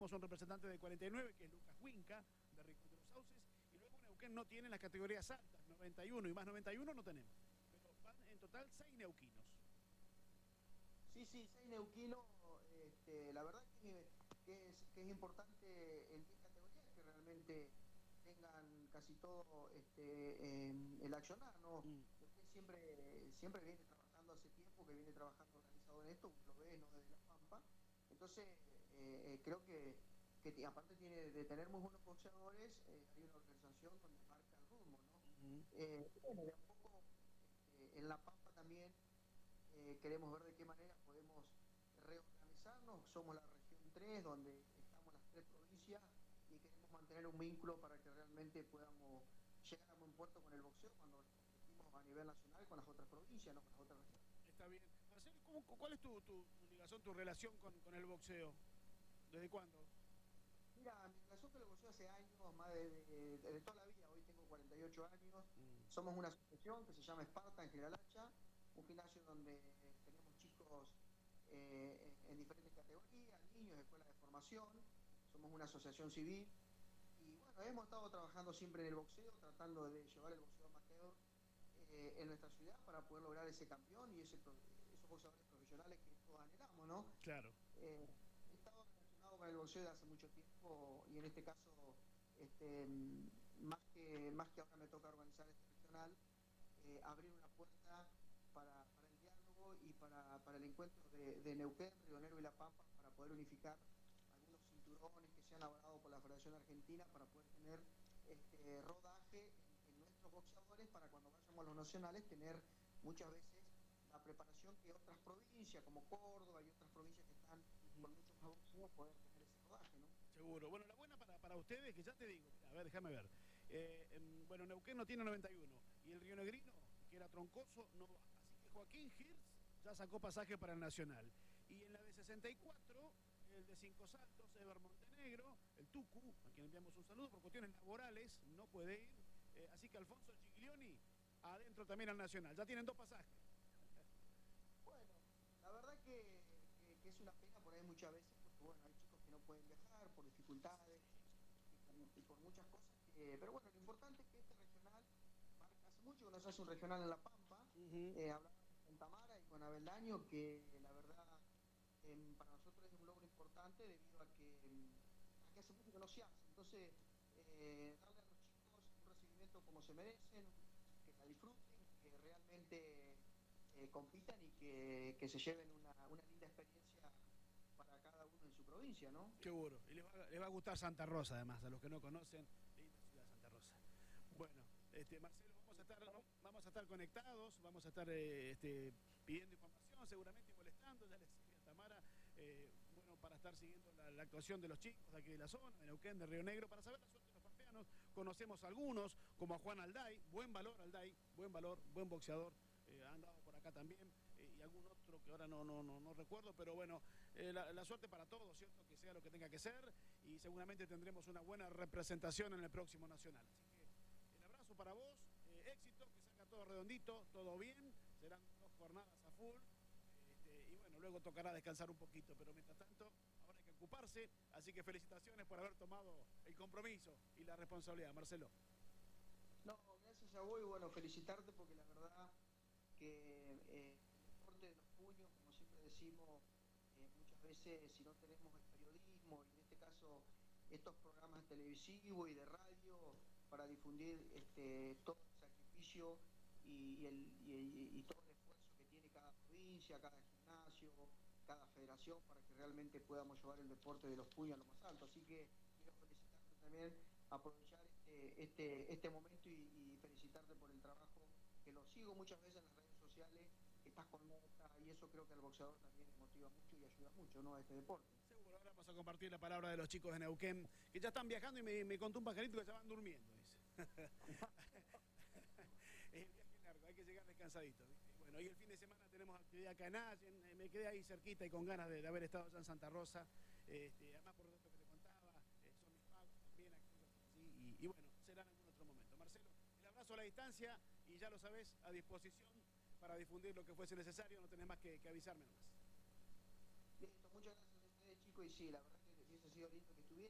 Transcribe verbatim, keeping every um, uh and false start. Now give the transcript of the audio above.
Tenemos un representante de cuarenta y nueve, que es Lucas Huinca, de Rincón de los Sauces, y luego Neuquén no tiene las categorías altas, noventa y uno y más noventa y uno no tenemos. Pero van en total seis neuquinos. Sí, sí, seis neuquinos. Este, la verdad que, que, es, que es importante en diez categorías que realmente tengan casi todo este, eh, el accionar, ¿no? Mm. Usted siempre, siempre viene trabajando hace tiempo, que viene trabajando organizado en esto, lo ve, ¿no? Desde La Pampa. Entonces, eh, eh, creo que, que aparte tiene de tener muy buenos boxeadores, eh, hay una organización donde marca el rumbo, ¿no? Mm. Eh, bueno, de a poco, eh, en La Pampa también eh, queremos ver de qué manera podemos reorganizarnos. Somos la región tres, donde estamos las tres provincias, y queremos mantener un vínculo para que realmente podamos llegar a buen puerto con el boxeo cuando competimos a nivel nacional con las otras provincias, no con las otras regiones. Está bien. Marcelo, ¿cómo, ¿cuál es tu, tu, tu ligación, tu relación con, con el boxeo? ¿Desde cuándo? Mira, mi relación con el boxeo hace años, más de, de, de, de toda la vida. Hoy tengo cuarenta y ocho años. Mm. Somos una asociación que se llama Esparta en General Hacha, un gimnasio donde tenemos chicos eh, en, en diferentes categorías, niños, escuelas de formación. Somos una asociación civil. Y bueno, hemos estado trabajando siempre en el boxeo, tratando de llevar el boxeo amateur eh, en nuestra ciudad para poder lograr ese campeón y ese, esos boxeadores profesionales que todos anhelamos, ¿no? Claro. Eh, he estado relacionado con el boxeo desde hace mucho tiempo, y en este caso, este, más, que, más que ahora me toca organizar este regional, eh, abrir una puerta para, para el diálogo y para, para el encuentro de, de Neuquén, Río Negro y La Pampa, para poder unificar algunos cinturones que se han elaborado por la Federación Argentina, para poder tener este, rodaje en, en nuestros boxeadores, para cuando vayamos a los nacionales tener muchas veces la preparación que otras provincias como Córdoba y otras provincias que están con muchos más boxeos, poder tener ese rodaje, ¿no? Seguro. Bueno, la buena para, para ustedes, que ya te digo, a ver, déjame ver. Eh, eh, bueno, Neuquén no tiene noventa y uno y el Río Negrino, que era troncoso, no va. Así que Joaquín Hirz ya sacó pasaje para el Nacional. Y en la de sesenta y cuatro, el de Cinco Saltos, Ever Montenegro, el Tucu, a quien enviamos un saludo, por cuestiones laborales, no puede ir. Eh, así que Alfonso Giglioni, adentro también al Nacional. Ya tienen dos pasajes. Bueno, la verdad que, que, que es una pena por ahí muchas veces, porque bueno, hay chicos que no pueden viajar por dificultades y por, y por muchas cosas, que, pero bueno, lo importante es que este regional, hace mucho que nos hace un regional en La Pampa, Uh-huh. eh, hablamos con Tamara y con Abeldaño, que la verdad eh, para nosotros es un logro importante debido a que, a que hace mucho que no se hace. Entonces, eh, darle a los chicos un recibimiento como se merecen, que la disfruten, que realmente eh, compitan y que, que se lleven una, una linda experiencia para cada uno en su provincia, ¿no? Seguro. Y les va, les va a gustar Santa Rosa, además, a los que no conocen, linda ciudad Santa Rosa. Bueno, este, Marcelo, vamos a estar, ¿no? vamos a estar conectados, vamos a estar eh, este, pidiendo información, seguramente molestando, ya les decía a Tamara, eh, bueno, para estar siguiendo la, la actuación de los chicos de aquí de la zona, de Neuquén, de Río Negro, para saber la suerte de los pampeanos. Conocemos a algunos, como a Juan Alday, buen valor Alday, buen valor, buen boxeador. Eh, han dado por acá también, eh, y algún otro que ahora no, no, no, no recuerdo, pero bueno, eh, la, la suerte para todos, ¿cierto? Que sea lo que tenga que ser, y seguramente tendremos una buena representación en el próximo Nacional. Así que el abrazo para vos, eh, éxito, que salga todo redondito, todo bien, serán dos jornadas a full, este, y bueno, luego tocará descansar un poquito, pero mientras tanto, ahora hay que ocuparse, así que felicitaciones por haber tomado el compromiso y la responsabilidad, Marcelo. No, gracias a vos, y bueno, felicitarte porque la verdad que eh, el deporte de los puños, como siempre decimos, eh, muchas veces si no tenemos el periodismo, y en este caso estos programas televisivos y de radio para difundir este, todo el sacrificio y, y, el, y, y todo el esfuerzo que tiene cada provincia, cada gimnasio, cada federación, para que realmente podamos llevar el deporte de los puños a lo más alto. Así que quiero felicitarte también, aprovechar este, este, este momento y, y felicitarte por el trabajo, que lo sigo muchas veces en las redes sociales, que estás con nota, y eso creo que al boxeador también le motiva mucho y ayuda mucho, ¿no?, a este deporte. Seguro, ahora vamos a compartir la palabra de los chicos de Neuquén, que ya están viajando, y me, me contó un pajarito que se van durmiendo, dice. Es un viaje largo, hay que llegar descansadito. Bueno, y el fin de semana tenemos actividad acá en Allen, me quedé ahí cerquita y con ganas de, de haber estado allá en Santa Rosa, este, además por lo que te contaba, eh, son mis pagos también aquí, ¿sí? y, y bueno, será en algún otro momento. Marcelo, el abrazo a la distancia, y ya lo sabés, a disposición para difundir lo que fuese necesario, no tenés más que, que avisarme nomás. Listo, muchas gracias a ustedes, chicos, y sí, la verdad que hubiese sido sido lindo que